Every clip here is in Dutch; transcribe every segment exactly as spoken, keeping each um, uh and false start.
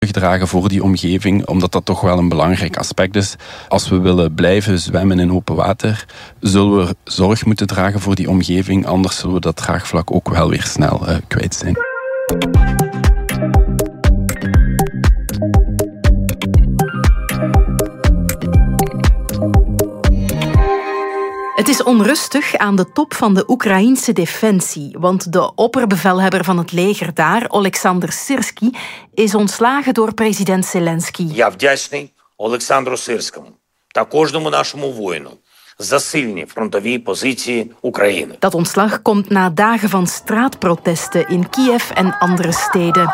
dragen voor die omgeving, omdat dat toch wel een belangrijk aspect is. Als we willen blijven zwemmen in open water, zullen we zorg moeten dragen voor die omgeving, anders zullen we dat draagvlak ook wel weer snel uh, kwijt zijn. Het is onrustig aan de top van de Oekraïense defensie, want de opperbevelhebber van het leger daar, Олександр Сирський, is ontslagen door president Zelensky. Я вдячний Олександру Сирському та кожному нашому воїну за сильні фронтові позиції України. Dat ontslag komt na dagen van straatprotesten in Kiev en andere steden.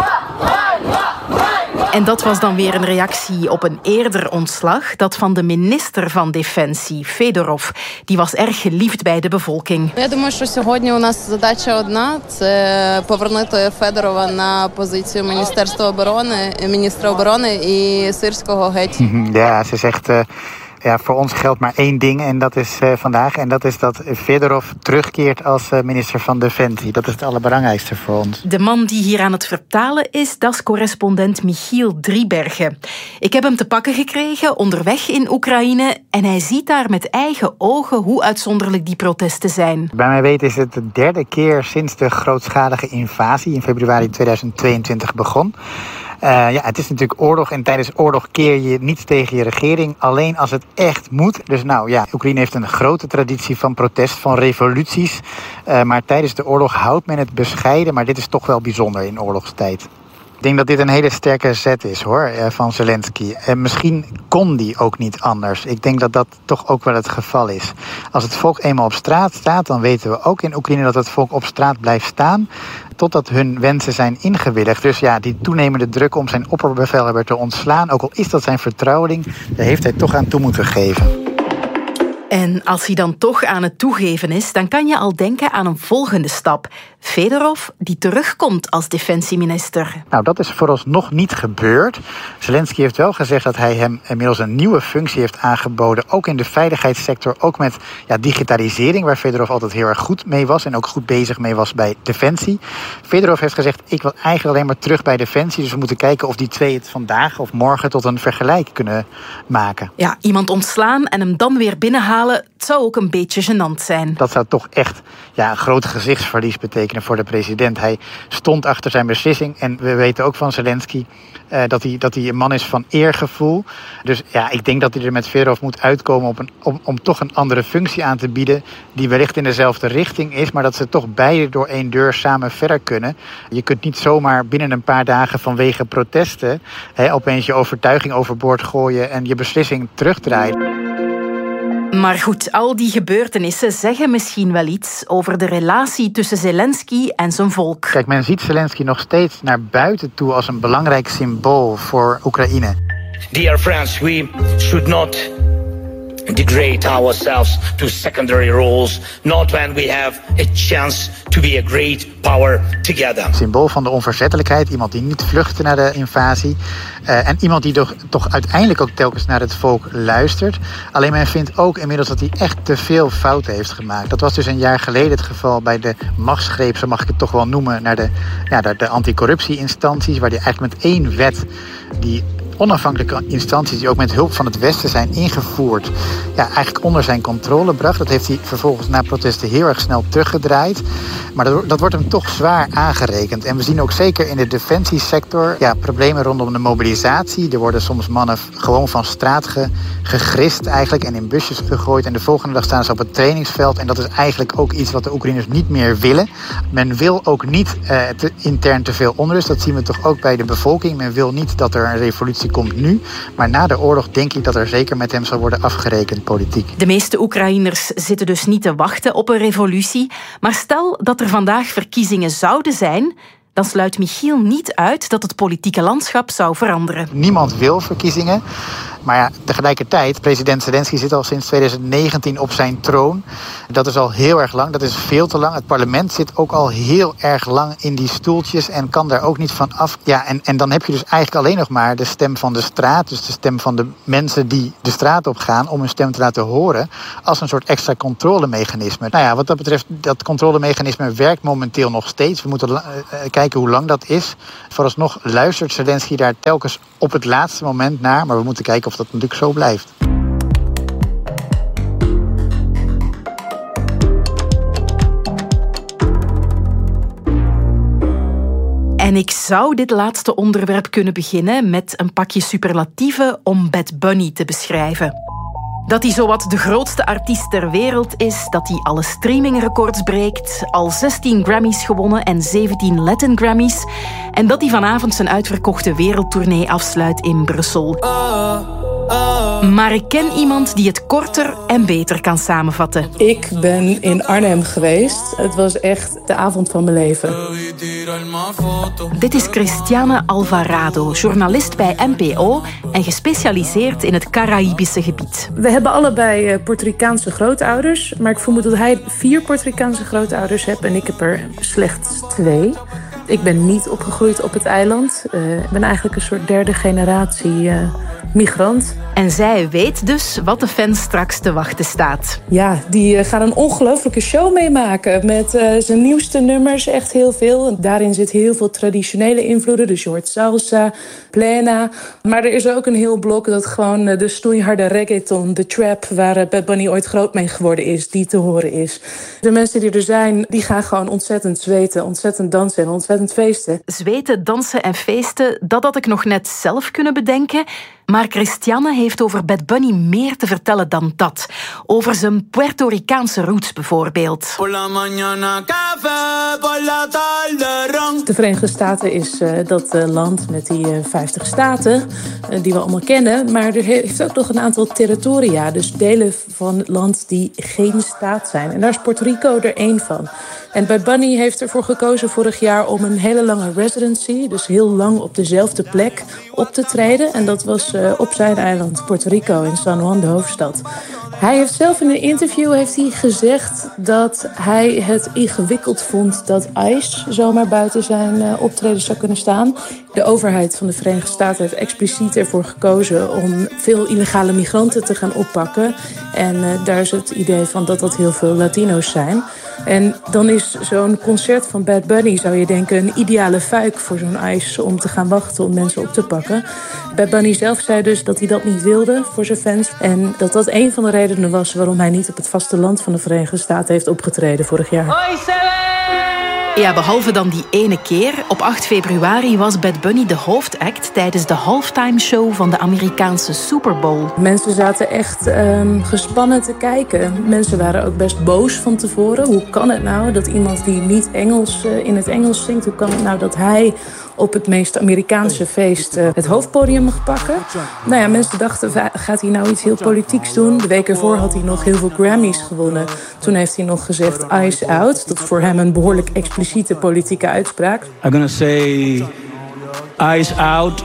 En dat was dan weer een reactie op een eerder ontslag, dat van de minister van Defensie, Fedorov. Die was erg geliefd bij de bevolking. Я думаю, що сьогодні у нас задача одна – це повернути Федорова на позицію Міністерства оборони, міністра оборони і Сирського геть. Ja, ze zegt... Uh... Ja, voor ons geldt maar één ding en dat is uh, vandaag. En dat is dat Fedorov terugkeert als uh, minister van Defensie. Dat is het allerbelangrijkste voor ons. De man die hier aan het vertalen is, dat is correspondent Michiel Driebergen. Ik heb hem te pakken gekregen onderweg in Oekraïne en hij ziet daar met eigen ogen hoe uitzonderlijk die protesten zijn. Bij mij weten is het de derde keer sinds de grootschalige invasie in februari tweeduizend tweeëntwintig begon. Uh, ja, het is natuurlijk oorlog en tijdens oorlog keer je niet tegen je regering, alleen als het echt moet. Dus nou ja, Oekraïne heeft een grote traditie van protest, van revoluties. Uh, maar tijdens de oorlog houdt men het bescheiden, maar dit is toch wel bijzonder in oorlogstijd. Ik denk dat dit een hele sterke zet is, hoor, van Zelensky. En misschien kon die ook niet anders. Ik denk dat dat toch ook wel het geval is. Als het volk eenmaal op straat staat, dan weten we ook in Oekraïne dat het volk op straat blijft staan, totdat hun wensen zijn ingewilligd. Dus ja, die toenemende druk om zijn opperbevelhebber te ontslaan, ook al is dat zijn vertrouweling, daar heeft hij toch aan toe moeten geven. En als hij dan toch aan het toegeven is, dan kan je al denken aan een volgende stap. Fedorov, die terugkomt als defensieminister. Nou, dat is vooralsnog niet gebeurd. Zelensky heeft wel gezegd dat hij hem inmiddels een nieuwe functie heeft aangeboden, ook in de veiligheidssector, ook met ja, digitalisering, waar Fedorov altijd heel erg goed mee was en ook goed bezig mee was bij Defensie. Fedorov heeft gezegd, ik wil eigenlijk alleen maar terug bij Defensie, dus we moeten kijken of die twee het vandaag of morgen tot een vergelijk kunnen maken. Ja, iemand ontslaan en hem dan weer binnenhalen, het zou ook een beetje gênant zijn. Dat zou toch echt ja, een groot gezichtsverlies betekenen voor de president. Hij stond achter zijn beslissing en we weten ook van Zelensky uh, dat, hij, dat hij een man is van eergevoel. Dus ja, ik denk dat hij er met Fedorov moet uitkomen op een, om, om toch een andere functie aan te bieden die wellicht in dezelfde richting is, maar dat ze toch beide door één deur samen verder kunnen. Je kunt niet zomaar binnen een paar dagen vanwege protesten hè, opeens je overtuiging overboord gooien en je beslissing terugdraaien. Maar goed, al die gebeurtenissen zeggen misschien wel iets over de relatie tussen Zelensky en zijn volk. Kijk, men ziet Zelensky nog steeds naar buiten toe als een belangrijk symbool voor Oekraïne. Dear friends, we should not degrade ourselves to secondary roles, not when we have a chance to be a great power together. Symbool van de onverzettelijkheid, iemand die niet vluchtte naar de invasie. Uh, en iemand die toch, toch uiteindelijk ook telkens naar het volk luistert. Alleen men vindt ook inmiddels dat hij echt te veel fouten heeft gemaakt. Dat was dus een jaar geleden het geval bij de machtsgreep, zo mag ik het toch wel noemen, naar de, ja, de, de anticorruptie-instanties, waar hij eigenlijk met één wet die onafhankelijke instanties die ook met hulp van het Westen zijn ingevoerd, ja, eigenlijk onder zijn controle bracht. Dat heeft hij vervolgens na protesten heel erg snel teruggedraaid. Maar dat, dat wordt hem toch zwaar aangerekend. En we zien ook zeker in de defensiesector ja, problemen rondom de mobilisatie. Er worden soms mannen gewoon van straat ge, gegrist eigenlijk en in busjes gegooid. En de volgende dag staan ze op het trainingsveld. En dat is eigenlijk ook iets wat de Oekraïners niet meer willen. Men wil ook niet uh, te, intern te veel onrust. Dat zien we toch ook bij de bevolking. Men wil niet dat er een revolutie komt nu. Maar na de oorlog denk ik dat er zeker met hem zal worden afgerekend politiek. De meeste Oekraïners zitten dus niet te wachten op een revolutie. Maar stel dat er vandaag verkiezingen zouden zijn, dan sluit Michiel niet uit dat het politieke landschap zou veranderen. Niemand wil verkiezingen. Maar ja, tegelijkertijd, president Zelensky zit al sinds twintig negentien op zijn troon. Dat is al heel erg lang, dat is veel te lang. Het parlement zit ook al heel erg lang in die stoeltjes en kan daar ook niet van af. Ja, en, en dan heb je dus eigenlijk alleen nog maar de stem van de straat, dus de stem van de mensen die de straat op gaan om hun stem te laten horen, als een soort extra controlemechanisme. Nou ja, wat dat betreft, dat controlemechanisme werkt momenteel nog steeds. We moeten uh, kijken hoe lang dat is. Vooralsnog luistert Zelensky daar telkens op het laatste moment naar, maar we moeten kijken of dat natuurlijk zo blijft. En ik zou dit laatste onderwerp kunnen beginnen met een pakje superlatieven om Bad Bunny te beschrijven. Dat hij zowat de grootste artiest ter wereld is, dat hij alle streamingrecords breekt, al zestien Grammys gewonnen en zeventien Latin Grammys, en dat hij vanavond zijn uitverkochte wereldtournee afsluit in Brussel. Maar ik ken iemand die het korter en beter kan samenvatten. Ik ben in Arnhem geweest. Het was echt de avond van mijn leven. Dit is Cristiane Alvarado, journalist bij N P O en gespecialiseerd in het Caraïbische gebied. We hebben allebei Puerto Ricaanse grootouders, maar ik vermoed dat hij vier Puerto Ricaanse grootouders heeft en ik heb er slechts twee. Ik ben niet opgegroeid op het eiland. Uh, ik ben eigenlijk een soort derde generatie uh, migrant. En zij weet dus wat de fans straks te wachten staat. Ja, die uh, gaan een ongelofelijke show meemaken met uh, zijn nieuwste nummers, echt heel veel. En daarin zit heel veel traditionele invloeden, dus je hoort salsa, plena. Maar er is ook een heel blok dat gewoon uh, de stoeiharde reggaeton, de trap, waar uh, Bad Bunny ooit groot mee geworden is, die te horen is. De mensen die er zijn, die gaan gewoon ontzettend zweten, ontzettend dansen en ontzettend feesten. Zweten, dansen en feesten, dat had ik nog net zelf kunnen bedenken. Maar Cristiane heeft over Bad Bunny meer te vertellen dan dat. Over zijn Puerto Ricaanse roots bijvoorbeeld. De Verenigde Staten is uh, dat uh, land met die uh, vijftig staten, uh, die we allemaal kennen. Maar er heeft ook nog een aantal territoria, dus delen van het land die geen staat zijn. En daar is Puerto Rico er één van. En Bad Bunny heeft ervoor gekozen vorig jaar om een hele lange residency, dus heel lang op dezelfde plek, op te treden. En dat was uh, op zijn eiland Puerto Rico in San Juan, de hoofdstad. Hij heeft zelf in een interview heeft hij gezegd dat hij het ingewikkeld vond dat ICE zomaar buiten zijn uh, optreden zou kunnen staan. De overheid van de Verenigde Staten heeft expliciet ervoor gekozen om veel illegale migranten te gaan oppakken. En uh, daar is het idee van dat dat heel veel Latino's zijn. En dan is zo'n concert van Bad Bunny, zou je denken, een ideale fuik voor zo'n ICE om te gaan wachten om mensen op te pakken. Bad Bunny zelf zei dus dat hij dat niet wilde voor zijn fans. En dat dat een van de redenen was waarom hij niet op het vasteland van de Verenigde Staten heeft opgetreden vorig jaar. Ja, behalve dan die ene keer. Op acht februari was Bad Bunny de hoofdact tijdens de halftime show van de Amerikaanse Super Bowl. Mensen zaten echt um, gespannen te kijken. Mensen waren ook best boos van tevoren. Hoe kan het nou dat iemand die niet Engels uh, in het Engels zingt, hoe kan het nou dat hij op het meest Amerikaanse feest uh, het hoofdpodium mag pakken? Nou ja, mensen dachten, gaat hij nou iets heel politieks doen? De week ervoor had hij nog heel veel Grammys gewonnen. Toen heeft hij nog gezegd Ice Out. Dat is voor hem een behoorlijk expliciete politieke uitspraak. I'm gonna say Ice Out.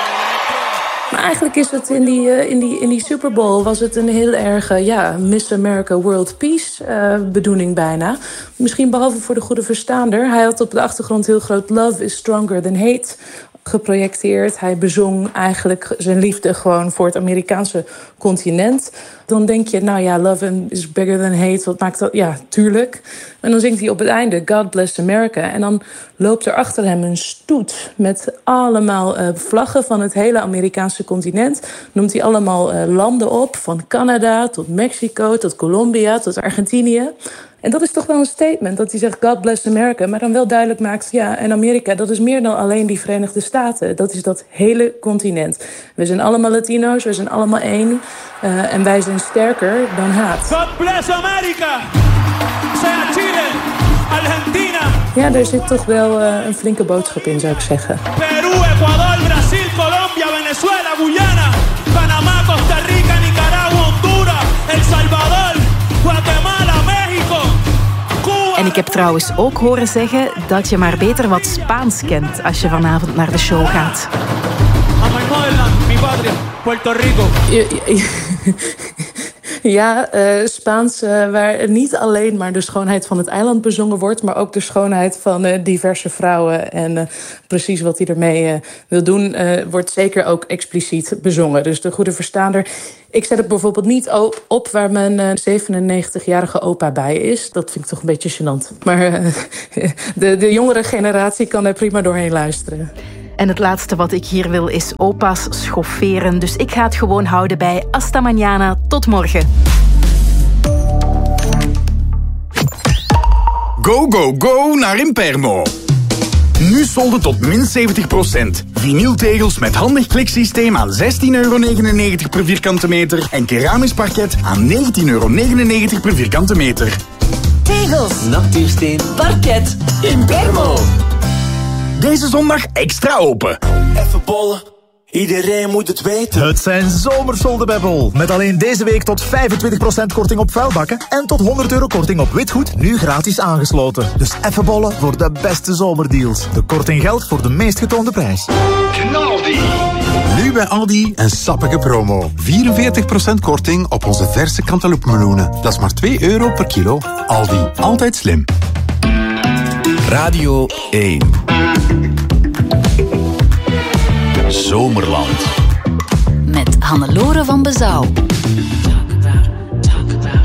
Maar eigenlijk is het in die, uh, in die, in die Super Bowl was het een heel erg uh, ja, Miss America World Peace uh, bedoeling bijna. Misschien behalve voor de goede verstaander. Hij had op de achtergrond heel groot Love is Stronger Than Hate geprojecteerd. Hij bezong eigenlijk zijn liefde gewoon voor het Amerikaanse continent. Dan denk je, nou ja, love is bigger than hate. Wat maakt dat? Ja, tuurlijk. En dan zingt hij op het einde God Bless America. En dan loopt er achter hem een stoet met allemaal uh, vlaggen van het hele Amerikaanse continent. Noemt hij allemaal uh, landen op, van Canada tot Mexico, tot Colombia, tot Argentinië. En dat is toch wel een statement, dat hij zegt God bless America, maar dan wel duidelijk maakt, ja, en Amerika, dat is meer dan alleen die Verenigde Staten. Dat is dat hele continent. We zijn allemaal Latino's, we zijn allemaal één. Uh, en wij zijn sterker dan haat. God bless America! Sea Chile, Argentina. Ja, er zit toch wel uh, een flinke boodschap in, zou ik zeggen. Peru, Ecuador, Brazil, Colombia, Venezuela, Guyana, Panamá, Costa Rica, Nicaragua, Honduras, El Salvador, Guatemala, Mexico. En ik heb trouwens ook horen zeggen dat je maar beter wat Spaans kent als je vanavond naar de show gaat. A my motherland, mi patria, Puerto Rico. Ja, uh, Spaans, uh, waar niet alleen maar de schoonheid van het eiland bezongen wordt, maar ook de schoonheid van uh, diverse vrouwen. En uh, precies wat hij ermee uh, wil doen, uh, wordt zeker ook expliciet bezongen. Dus de goede verstaander. Ik zet het bijvoorbeeld niet op waar mijn uh, zevenennegentigjarige opa bij is. Dat vind ik toch een beetje gênant. Maar uh, de, de jongere generatie kan er prima doorheen luisteren. En het laatste wat ik hier wil is opa's schofferen. Dus ik ga het gewoon houden bij Hasta mañana. Tot morgen. Go, go, go naar Impermo. Nu solden tot min zeventig procent. Vinyltegels met handig kliksysteem aan zestien euro negenennegentig per vierkante meter. En keramisch parket aan negentien euro negenennegentig per vierkante meter. Tegels, natuursteen, parket, Impermo. Deze zondag extra open. Even bollen, iedereen moet het weten. Het zijn zomersolden bij Bol. Met alleen deze week tot vijfentwintig procent korting op vuilbakken en tot honderd euro korting op witgoed, nu gratis aangesloten. Dus even bollen voor de beste zomerdeals. De korting geldt voor de meest getoonde prijs. Knaldi! Nu bij Aldi een sappige promo. vierenveertig procent korting op onze verse cantaloupe-meloenen. Dat is maar twee euro per kilo. Aldi, altijd slim. Radio één. Zomerland. Met Hannelore van Bezouw.